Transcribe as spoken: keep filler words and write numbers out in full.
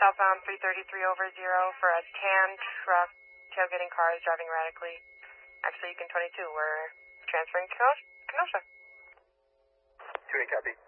southbound three thirty-three over zero for a tan truck tailgating cars driving erratically. Actually, you can twenty-two. We're transferring to Kenosha. two eight, copy.